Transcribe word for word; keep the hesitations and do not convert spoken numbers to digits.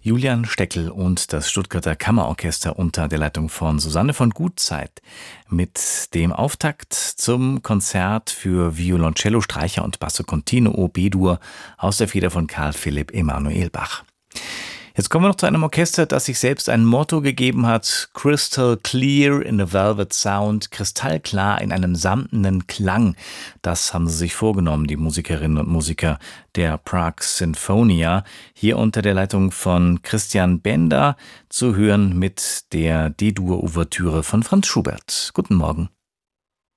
Julian Steckel und das Stuttgarter Kammerorchester unter der Leitung von Susanne von Gutzeit mit dem Auftakt zum Konzert für Violoncello, Streicher und Basso Continuo B-Dur aus der Feder von Karl Philipp Emanuel Bach. Jetzt kommen wir noch zu einem Orchester, das sich selbst ein Motto gegeben hat: Crystal Clear in a Velvet Sound, kristallklar in einem samtenen Klang. Das haben sie sich vorgenommen, die Musikerinnen und Musiker der Prague Sinfonia, hier unter der Leitung von Christian Benda, zu hören mit der D-Dur-Ouvertüre von Franz Schubert. Guten Morgen.